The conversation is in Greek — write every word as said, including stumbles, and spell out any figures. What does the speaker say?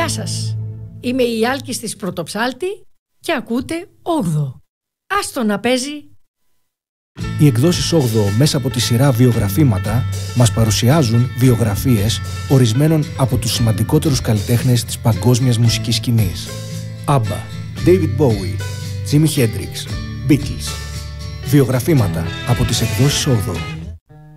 Γεια σας, είμαι η Άλκης της Πρωτοψάλτη και ακούτε όγδοο. Άστο να παίζει. Οι εκδόσεις όγδοο μέσα από τη σειρά βιογραφήματα μας παρουσιάζουν βιογραφίες ορισμένων από τους σημαντικότερους καλλιτέχνες της παγκόσμιας μουσικής σκηνής. Άμπα, David Bowie, Jimi Hendrix, Beatles. Βιογραφήματα από τις εκδόσεις όγδοο.